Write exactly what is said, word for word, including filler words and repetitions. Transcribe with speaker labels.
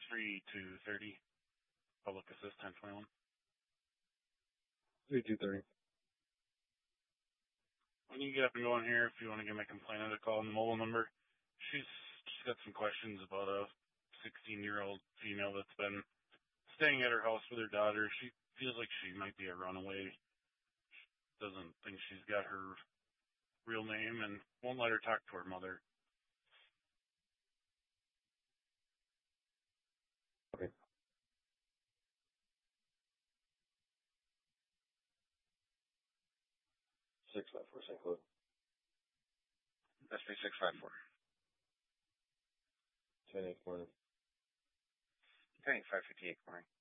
Speaker 1: three two thirty. Public Assist ten twenty-one.
Speaker 2: three two thirty.
Speaker 1: When you get up and going here, if you want to give my complainant a call on the mobile number, she's, she's got some questions about a sixteen-year-old female that's been staying at her house with her daughter. She feels like she might be a runaway. Doesn't think she's got her real name and won't let her talk to her mother.
Speaker 2: Okay. six five four, Saint Cloud.
Speaker 3: S P six five four.
Speaker 2: ten eight morning.
Speaker 3: ten five fifty-eight morning.